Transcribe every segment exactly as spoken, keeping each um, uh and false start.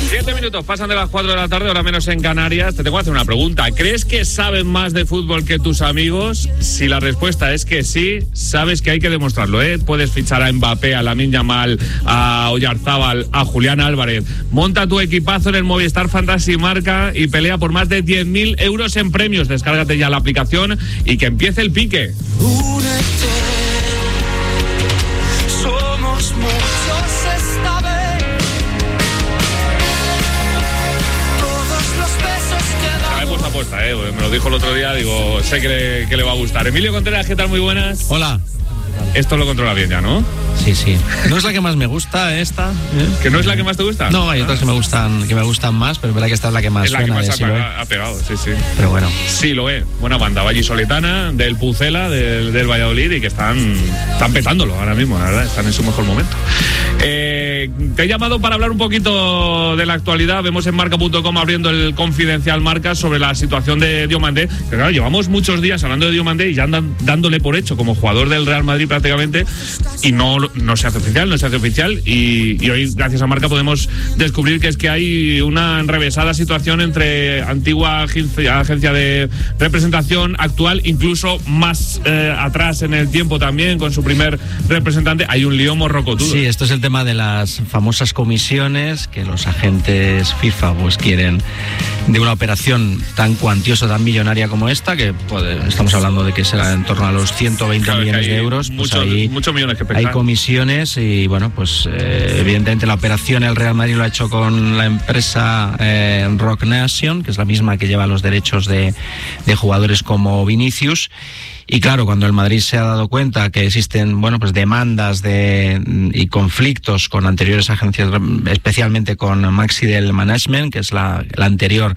Siete minutos, pasan de las cuatro de la tarde, ahora menos en Canarias. Te tengo que hacer una pregunta. ¿Crees que saben más de fútbol que tus amigos? Si la respuesta es que sí, sabes que hay que demostrarlo, ¿eh? Puedes fichar a Mbappé, a Lamine Yamal, a Oyarzábal, a Julián Álvarez. Monta tu equipazo en el Movistar Fantasy Marca y pelea por más de diez mil euros en premios. Descárgate ya la aplicación y que empiece el pique. Únete. Somos muchos esta vez. Apuesta, eh, me lo dijo el otro día, digo, sé que le, que le va a gustar. Emilio Contreras, ¿qué tal? Muy buenas. Hola. Esto lo controla bien ya, ¿no? Sí, sí. No es la que más me gusta esta. ¿eh? ¿Que no es la que más te gusta? No, hay otras ah. que me gustan que me gustan más, pero es verdad que esta es la que más es la suena. que más de ha, ha, ha pegado, sí, sí. Pero bueno. Sí, lo es. Buena banda, vallisoletana, del Pucela, del, del Valladolid, y que están, están petándolo ahora mismo, la verdad, están en su mejor momento. Eh, te he llamado para hablar un poquito de la actualidad. Vemos en marca punto com abriendo el Confidencial Marca sobre la situación de Diomandé. Que claro, llevamos muchos días hablando de Diomandé y ya andan dándole por hecho como jugador del Real Madrid prácticamente, y no, no se hace oficial, no se hace oficial, y, y hoy gracias a Marca podemos descubrir que es que hay una enrevesada situación entre antigua agencia, agencia de representación, actual, incluso más eh, atrás en el tiempo también, con su primer representante. Hay un lío morrocotudo. Sí, esto es el tema de las famosas comisiones que los agentes FIFA pues quieren de una operación tan cuantiosa, tan millonaria como esta, que pues, estamos hablando de que será en torno a los ciento veinte claro, millones de euros. Muchos, pues ahí muchos millones que hay comisiones y bueno, pues eh, evidentemente la operación el Real Madrid lo ha hecho con la empresa eh, Rock Nation, que es la misma que lleva los derechos de, de jugadores como Vinicius. Y claro, cuando el Madrid se ha dado cuenta que existen, bueno, pues demandas de, y conflictos con anteriores agencias, especialmente con Maxi del Management, que es la, la anterior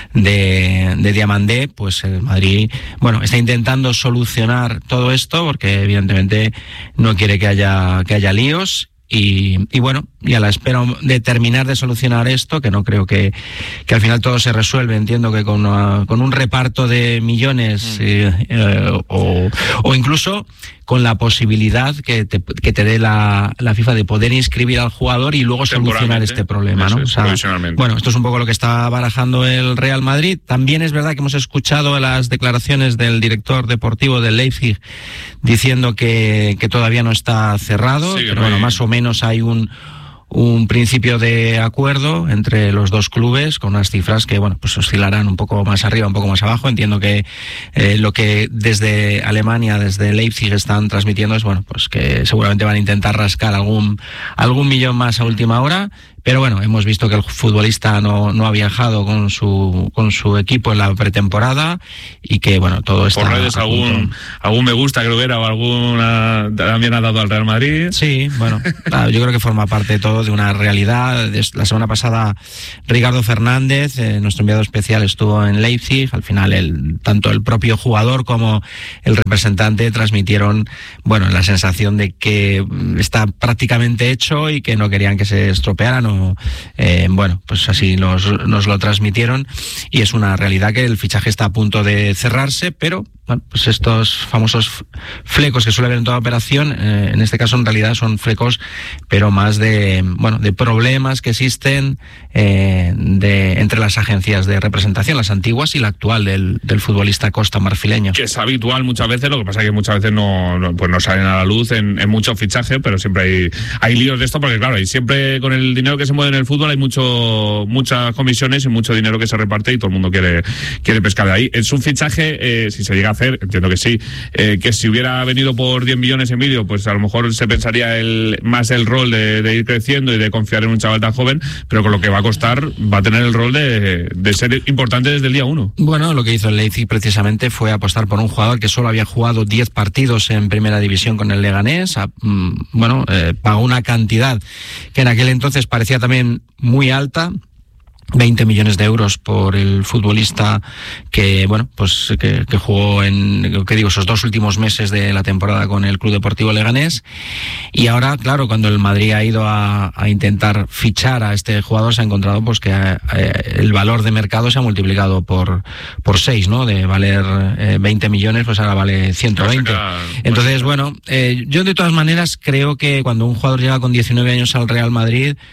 de, de Diamandé, pues el Madrid, bueno, está intentando solucionar todo esto porque evidentemente no quiere que haya, que haya líos. Y, y bueno, y a la espera de terminar de solucionar esto, que no creo que, que al final todo se resuelve, entiendo que con, una, con un reparto de millones eh, eh, o, o incluso con la posibilidad que te, que te dé la, la FIFA de poder inscribir al jugador y luego solucionar este problema, ¿no? Es, o sea, bueno, esto es un poco lo que está barajando el Real Madrid. También es verdad que hemos escuchado las declaraciones del director deportivo del Leipzig diciendo que, que todavía no está cerrado, sí, pero bueno, hay... más o menos hay un un principio de acuerdo entre los dos clubes con unas cifras que, bueno, pues oscilarán un poco más arriba, un poco más abajo. Entiendo que eh, lo que desde Alemania, desde Leipzig están transmitiendo es, bueno, pues que seguramente van a intentar rascar algún algún millón más a última hora. Pero bueno, hemos visto que el futbolista no, no ha viajado con su con su equipo en la pretemporada y que, bueno, todo está... Por redes algún, algún me gusta creo que era o alguna también ha dado al Real Madrid. Sí, bueno, claro, yo creo que forma parte de todo de una realidad. La semana pasada Ricardo Fernández, eh, nuestro enviado especial, estuvo en Leipzig. Al final el, tanto el propio jugador como el representante transmitieron, bueno, la sensación de que está prácticamente hecho y que no querían que se estropeara. No, eh, bueno, pues así nos, nos lo transmitieron y es una realidad que el fichaje está a punto de cerrarse, pero bueno, pues estos famosos flecos que suele haber en toda operación, eh, en este caso en realidad son flecos, pero más de, bueno, de problemas que existen eh, de, entre las agencias de representación, las antiguas y la actual del, del futbolista costa marfileño. Que es habitual muchas veces, lo que pasa es que muchas veces no, no, pues no salen a la luz en, en muchos fichajes, pero siempre hay, hay líos de esto, porque claro, y siempre con el dinero que se mueve en el fútbol hay mucho muchas comisiones y mucho dinero que se reparte y todo el mundo quiere, quiere pescar de ahí. Es un fichaje, eh, si se llega a hacer, entiendo que sí, eh, que si hubiera venido por diez millones en vídeo, pues a lo mejor se pensaría el, más el rol de, de ir creciendo y de confiar en un chaval tan joven, pero con lo que va a costar va a tener el rol de, de ser importante desde el día uno. Bueno, lo que hizo el Leipzig precisamente fue apostar por un jugador que solo había jugado diez partidos en primera división con el Leganés. A, bueno, eh, pagó una cantidad que en aquel entonces parecía también muy alta, veinte millones de euros por el futbolista que, bueno, pues que, que jugó en, que digo, esos dos últimos meses de la temporada con el Club Deportivo Leganés. Y ahora, claro, cuando el Madrid ha ido a, a intentar fichar a este jugador, se ha encontrado pues que eh, el valor de mercado se ha multiplicado por por seis, ¿no? De valer eh, veinte millones, pues ahora vale ciento veinte. Entonces, bueno, eh, yo de todas maneras creo que cuando un jugador llega con diecinueve años al Real Madrid,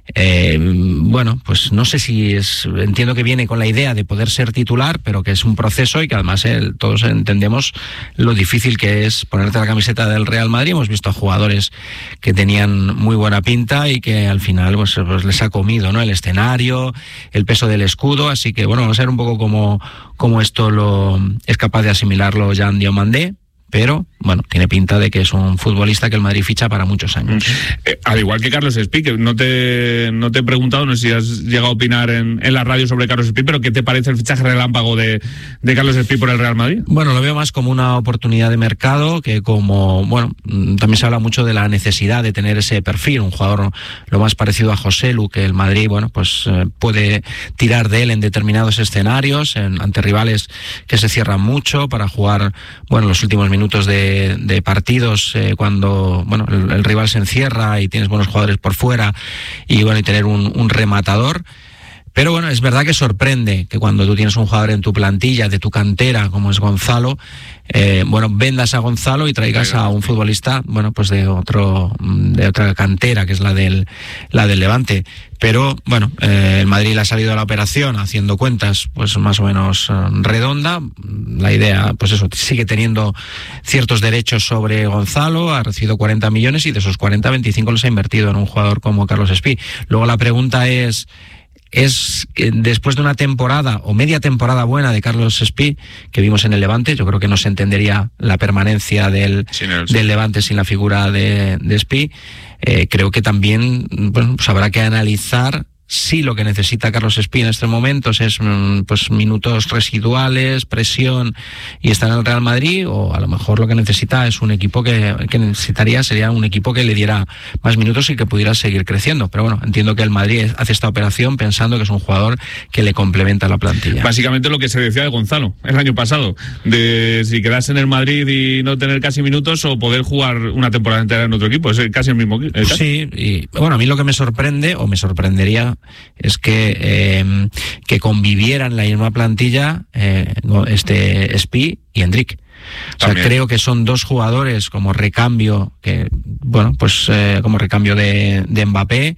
Eh, bueno, pues no sé si es, entiendo que viene con la idea de poder ser titular, pero que es un proceso y que además el, todos entendemos lo difícil que es ponerte la camiseta del Real Madrid. Hemos visto a jugadores que tenían muy buena pinta y que al final pues, pues les ha comido, ¿no? El escenario, el peso del escudo, así que bueno, vamos a ver un poco cómo, cómo esto lo es capaz de asimilarlo Jean Diomandé. Pero, bueno, tiene pinta de que es un futbolista que el Madrid ficha para muchos años. Eh, al igual que Carlos Espí, que no te, no te he preguntado, no sé si has llegado a opinar en, en la radio sobre Carlos Espí, pero ¿qué te parece el fichaje relámpago de, de Carlos Espí por el Real Madrid? Bueno, lo veo más como una oportunidad de mercado que como, bueno, también se habla mucho de la necesidad de tener ese perfil, un jugador lo más parecido a Joselu, que el Madrid, bueno, pues eh, puede tirar de él en determinados escenarios, en, ante rivales que se cierran mucho para jugar, bueno, los últimos minutos minutos de, de partidos eh, cuando bueno el, el rival se encierra y tienes buenos jugadores por fuera y bueno y tener un, un rematador. Pero bueno, es verdad que sorprende que cuando tú tienes un jugador en tu plantilla, de tu cantera, como es Gonzalo, eh, bueno, vendas a Gonzalo y traigas a un futbolista, bueno, pues de otro, de otra cantera, que es la del, la del Levante. Pero bueno, eh, el Madrid le ha salido a la operación haciendo cuentas, pues más o menos eh, redonda. La idea, pues eso, sigue teniendo ciertos derechos sobre Gonzalo, ha recibido cuarenta millones y de esos cuarenta, veinticinco los ha invertido en un jugador como Carlos Espí. Luego la pregunta es, es que después de una temporada o media temporada buena de Carlos Espí que vimos en el Levante, yo creo que no se entendería la permanencia del, del Levante sin la figura de, de Espí. Eh, creo que también bueno, pues habrá que analizar si lo que necesita Carlos Espí en estos momentos es pues minutos residuales, presión y estar en el Real Madrid, o a lo mejor lo que necesita es un equipo que, que necesitaría sería un equipo que le diera más minutos y que pudiera seguir creciendo. Pero bueno, entiendo que el Madrid hace esta operación pensando que es un jugador que le complementa la plantilla. Básicamente lo que se decía de Gonzalo el año pasado, de si quedarse en el Madrid y no tener casi minutos o poder jugar una temporada entera en otro equipo, es casi el mismo el caso. Sí, y bueno, a mí lo que me sorprende o me sorprendería es que eh, que convivieran en la misma plantilla eh, este Espí y Endrick. O sea, También. Creo que son dos jugadores como recambio, que bueno, pues eh, como recambio de, de Mbappé,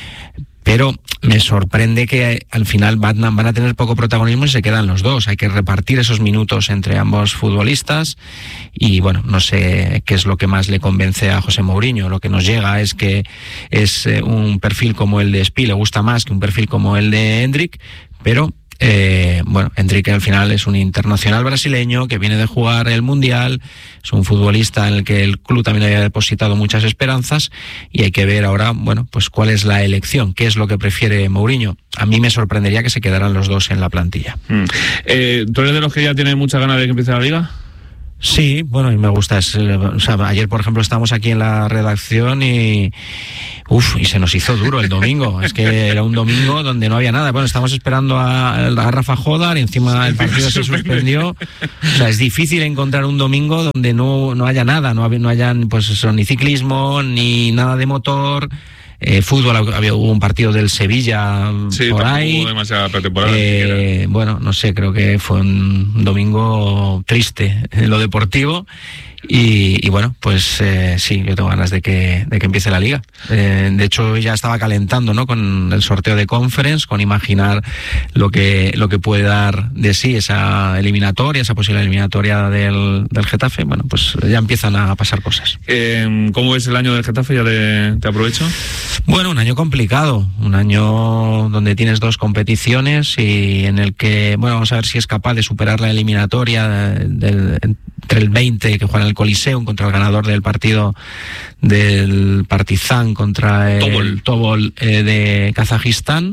pero me sorprende que al final van a, van a tener poco protagonismo y se quedan los dos. Hay que repartir esos minutos entre ambos futbolistas y bueno, no sé qué es lo que más le convence a José Mourinho. Lo que nos llega es que es eh, un perfil como el de Espí le gusta más que un perfil como el de Endrick, pero Eh, bueno, Enrique al final es un internacional brasileño que viene de jugar el Mundial, es un futbolista en el que el club también había depositado muchas esperanzas y hay que ver ahora, bueno, pues cuál es la elección, qué es lo que prefiere Mourinho. A mí me sorprendería que se quedaran los dos en la plantilla. Mm. Eh, ¿Tú eres de los que ya tiene muchas ganas de que empiece la Liga? Sí, bueno, y me gusta. Es, o sea, ayer, por ejemplo, estábamos aquí en la redacción y uf, y se nos hizo duro el domingo. Es que era un domingo donde no había nada. Bueno, estábamos esperando a, a Rafa Jodar y encima el partido se suspendió. O sea, es difícil encontrar un domingo donde no, no haya nada, no, no hayan pues eso, ni ciclismo, ni nada de motor. Eh, fútbol, había, hubo un partido del Sevilla sí, por ahí. Hubo demasiada pretemporada. Eh, bueno, no sé, creo que fue un domingo triste en lo deportivo. Y, y bueno, pues eh, sí, yo tengo ganas de que, de que empiece la Liga. Eh, de hecho, ya estaba calentando, ¿no? Con el sorteo de Conference, con imaginar lo que lo que puede dar de sí esa eliminatoria, esa posible eliminatoria del, del Getafe. Bueno, pues ya empiezan a pasar cosas. Eh, ¿Cómo es el año del Getafe? ¿Ya te, te aprovecho? Bueno, un año complicado, un año donde tienes dos competiciones y en el que, bueno, vamos a ver si es capaz de superar la eliminatoria del, entre el veinte que juega en el Coliseum contra el ganador del partido del Partizan contra el Tobol, Tobol eh, de Kazajistán.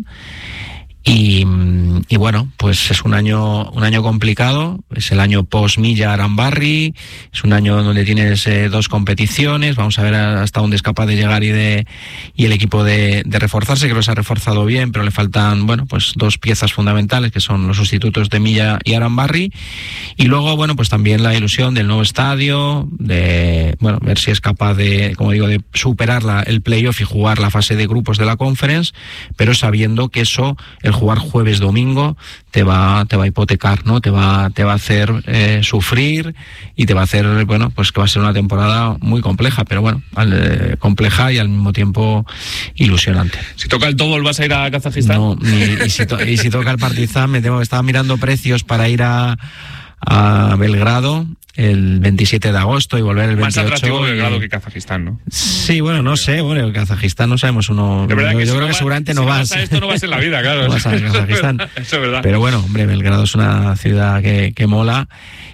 Y, y bueno, pues es un año un año complicado, es el año post-Milla Arambarri, es un año donde tienes eh, dos competiciones, vamos a ver hasta dónde es capaz de llegar y de y el equipo de, de reforzarse, que los ha reforzado bien, pero le faltan, bueno, pues dos piezas fundamentales, que son los sustitutos de Milla y Arambarri, y luego, bueno, pues también la ilusión del nuevo estadio, de, bueno, ver si es capaz de, como digo, de superar la, el playoff y jugar la fase de grupos de la Conference, pero sabiendo que eso, el jugar jueves domingo te va te va a hipotecar, ¿no? Te va te va a hacer eh, sufrir y te va a hacer, bueno, pues que va a ser una temporada muy compleja, pero bueno, al, eh, compleja y al mismo tiempo ilusionante. Si toca el Tobol, ¿vas a ir a Kazajistán? No, ni, y, si to, y si toca el Partizan, me tengo que estar mirando precios para ir a, a Belgrado el veintisiete de agosto y volver el veintiocho. Más atractivo y... Belgrado que Kazajistán, ¿no? Sí, bueno, no sé, bueno, Kazajistán no sabemos uno. De verdad yo que yo si creo no que va, seguramente si no no vas. vas a esto no vas en la vida, claro. No vas a Kazajistán. Eso es verdad. Pero bueno, hombre, Belgrado es una ciudad que, que mola.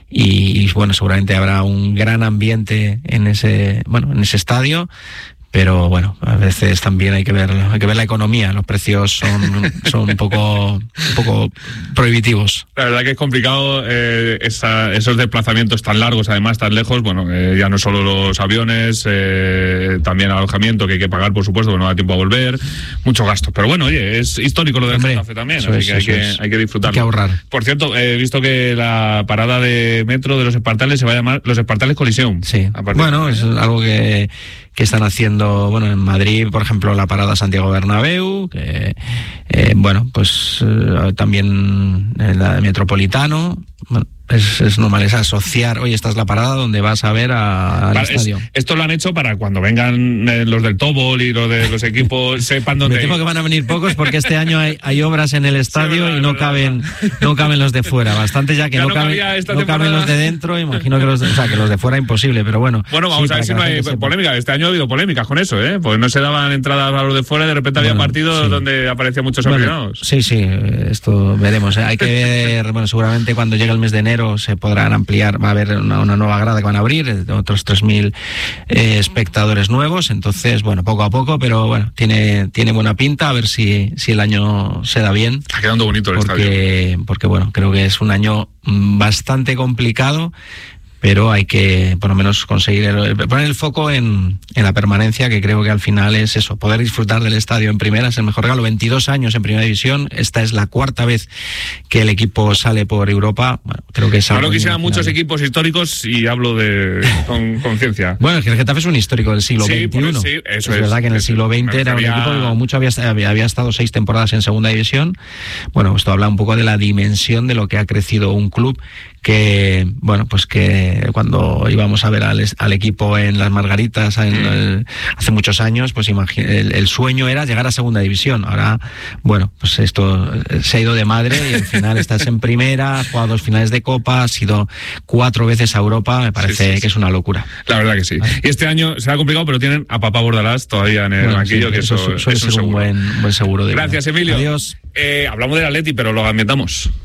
Y, y bueno, seguramente habrá un gran ambiente en ese, bueno, en ese estadio. Pero bueno, a veces también hay que ver, hay que ver la economía. Los precios son, son un poco, un poco prohibitivos. La verdad que es complicado eh, esa, esos desplazamientos tan largos, además tan lejos. Bueno, eh, ya no solo los aviones, eh, también alojamiento que hay que pagar, por supuesto, que no da tiempo a volver, muchos gastos. Pero bueno, oye, es histórico lo del Hombre, Getafe también, así es, que, hay que es. hay que disfrutarlo. Hay que ahorrar. Por cierto, he visto que la parada de metro de los Espartales se va a llamar Los Espartales Coliseum. Sí. Bueno, es algo que que están haciendo, bueno, en Madrid, por ejemplo, la parada Santiago Bernabéu, que, eh, bueno, pues eh, también en la de Metropolitano. Bueno, es, es normal, es asociar, oye, esta es la parada donde vas a ver a, al Vale, estadio. Es, esto lo han hecho para cuando vengan eh, los del Tobol y los de los equipos sepan dónde Me temo ir. que van a venir pocos porque este año hay, hay obras en el estadio, sí, verdad, y no verdad, caben verdad. no caben los de fuera. Bastante ya que Ya no, no caben, cabía esta no caben temporada. los de dentro. Imagino que los de, o sea, que los de fuera imposible, pero bueno. Bueno, vamos sí, a ver para si que no la hay gente sepa. polémica. Este año ha habido polémicas con eso, ¿eh? Pues no se daban entradas a los de fuera y de repente había Bueno, partidos sí. donde aparecían muchos Bueno, aficionados. sí, sí, esto veremos. ¿eh? Hay que ver, bueno, seguramente cuando llegue el mes de enero se podrán ampliar, va a haber una, una nueva grada que van a abrir, otros tres mil eh, espectadores nuevos, entonces, bueno, poco a poco, pero bueno, tiene tiene buena pinta, a ver si, si el año se da bien. Está quedando bonito el estadio. Porque, porque bueno, creo que es un año bastante complicado, pero hay que por lo menos conseguir el, poner el foco en, en la permanencia, que creo que al final es eso, poder disfrutar del estadio en primera es el mejor regalo. veintidós años en primera división, esta es la cuarta vez que el equipo sale por Europa. Bueno, creo que es No algo lo quisieran muchos inimaginable. equipos históricos y hablo de con conciencia. Bueno, es que el Getafe es un histórico del siglo Sí, veintiuno. pues sí, eso es es. verdad que en el siglo veinte era un Me refería- equipo que como mucho había, había, había estado seis temporadas en segunda división. Bueno, esto habla un poco de la dimensión de lo que ha crecido un club que, bueno, pues que cuando íbamos a ver al, al equipo en las Margaritas en, Mm. el, hace muchos años, pues imagina, el, el sueño era llegar a segunda división. Ahora, bueno, pues esto se ha ido de madre y al final estás en primera, has jugado dos finales de Copa, has ido cuatro veces a Europa, me parece Sí, sí, sí. que es una locura. La verdad que sí. Y este año será complicado, pero tienen a Papá Bordalás todavía en el Bueno, banquillo, sí, que eso, su- suele es un ser un seguro. buen, buen seguro de vida. Gracias, Emilio. Adiós. Eh, hablamos del Atleti, pero lo ambientamos.